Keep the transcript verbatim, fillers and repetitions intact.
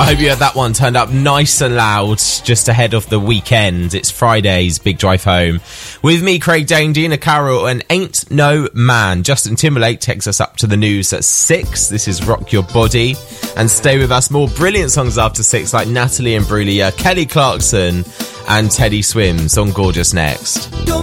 I hope you had that one turned up nice and loud just ahead of the weekend. It's Friday's Big Drive Home. With me, Craig Dane, Dina Carroll, and Ain't No Man. Justin Timberlake takes us up to the news at six. This is Rock Your Body. And stay with us. More brilliant songs after six, like Natalie Imbruglia, Kelly Clarkson, and Teddy Swims on Gorgeous next. Don't